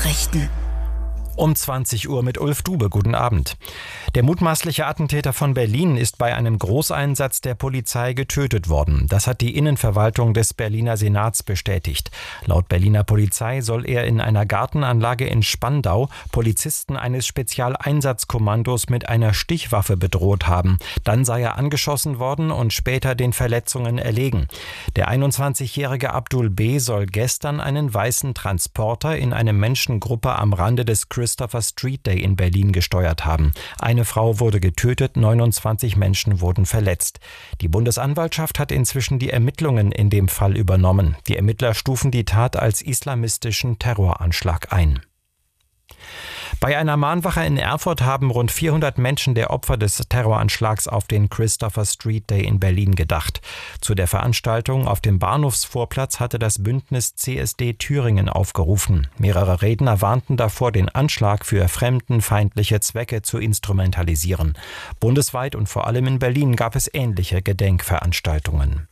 Nachrichten. Um 20 Uhr mit Ulf Dube. Guten Abend. Der mutmaßliche Attentäter von Berlin ist bei einem Großeinsatz der Polizei getötet worden. Das hat die Innenverwaltung des Berliner Senats bestätigt. Laut Berliner Polizei soll er in einer Gartenanlage in Spandau Polizisten eines Spezialeinsatzkommandos mit einer Stichwaffe bedroht haben. Dann sei er angeschossen worden und später den Verletzungen erlegen. Der 21-jährige Abdul B. soll gestern einen weißen Transporter in eine Menschengruppe am Rande des Christopher Street Day in Berlin gesteuert haben. Eine Frau wurde getötet, 29 Menschen wurden verletzt. Die Bundesanwaltschaft hat inzwischen die Ermittlungen in dem Fall übernommen. Die Ermittler stufen die Tat als islamistischen Terroranschlag ein. Bei einer Mahnwache in Erfurt haben rund 400 Menschen der Opfer des Terroranschlags auf den Christopher Street Day in Berlin gedacht. Zu der Veranstaltung auf dem Bahnhofsvorplatz hatte das Bündnis CSD Thüringen aufgerufen. Mehrere Redner warnten davor, den Anschlag für fremdenfeindliche Zwecke zu instrumentalisieren. Bundesweit und vor allem in Berlin gab es ähnliche Gedenkveranstaltungen.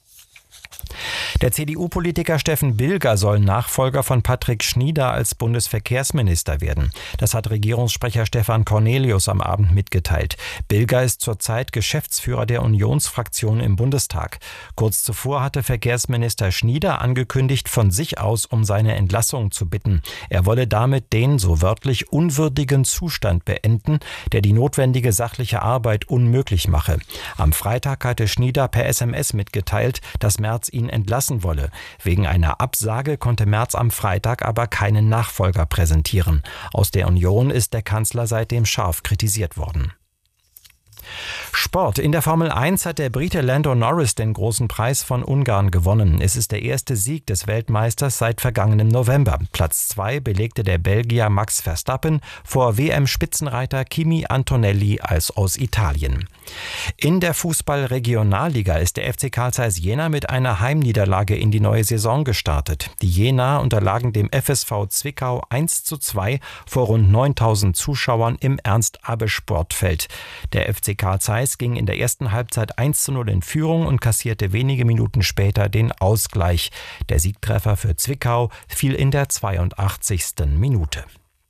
Der CDU-Politiker Steffen Bilger soll Nachfolger von Patrick Schnieder als Bundesverkehrsminister werden. Das hat Regierungssprecher Stefan Cornelius am Abend mitgeteilt. Bilger ist zurzeit Geschäftsführer der Unionsfraktion im Bundestag. Kurz zuvor hatte Verkehrsminister Schnieder angekündigt, von sich aus um seine Entlassung zu bitten. Er wolle damit den, so wörtlich, unwürdigen Zustand beenden, der die notwendige sachliche Arbeit unmöglich mache. Am Freitag hatte Schnieder per SMS mitgeteilt, dass Merz ihn entlassen wolle. Wegen einer Absage konnte Merz am Freitag aber keinen Nachfolger präsentieren. Aus der Union ist der Kanzler seitdem scharf kritisiert worden. Sport. In der Formel 1 hat der Brite Lando Norris den großen Preis von Ungarn gewonnen. Es ist der erste Sieg des Weltmeisters seit vergangenem November. Platz 2 belegte der Belgier Max Verstappen vor WM-Spitzenreiter Kimi Antonelli aus Italien. In der Fußball-Regionalliga ist der FC Carl Zeiss Jena mit einer Heimniederlage in die neue Saison gestartet. Die Jenaer unterlagen dem FSV Zwickau 1:2 vor rund 9.000 Zuschauern im Ernst-Abbe-Sportfeld. Der FC Carl Zeiss ging in der ersten Halbzeit 1:0 in Führung und kassierte wenige Minuten später den Ausgleich. Der Siegtreffer für Zwickau fiel in der 82. Minute.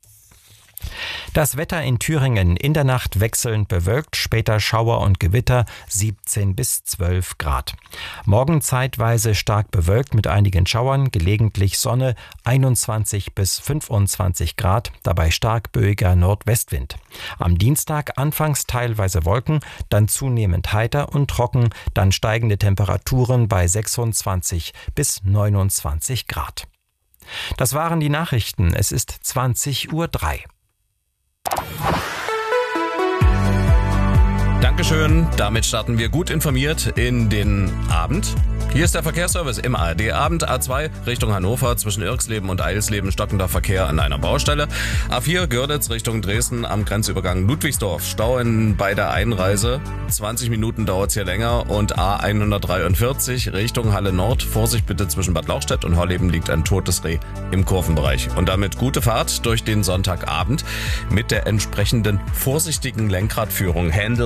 Das Wetter in Thüringen: in der Nacht wechselnd bewölkt, später Schauer und Gewitter, 17 bis 12 Grad. Morgen zeitweise stark bewölkt mit einigen Schauern, gelegentlich Sonne, 21 bis 25 Grad, dabei stark böiger Nordwestwind. Am Dienstag anfangs teilweise Wolken, dann zunehmend heiter und trocken, dann steigende Temperaturen bei 26 bis 29 Grad. Das waren die Nachrichten. Es ist 20:03 Uhr. Dankeschön. Damit starten wir gut informiert in den Abend. Hier ist der Verkehrsservice im ARD-Abend. A2 Richtung Hannover zwischen Irxleben und Eilsleben stockender Verkehr an einer Baustelle. A4 Görlitz Richtung Dresden am Grenzübergang Ludwigsdorf. Stau bei der Einreise. 20 Minuten dauert es hier länger. Und A143 Richtung Halle Nord. Vorsicht bitte, zwischen Bad Lauchstädt und Horleben liegt ein totes Reh im Kurvenbereich. Und damit gute Fahrt durch den Sonntagabend mit der entsprechenden vorsichtigen Lenkradführung. Handle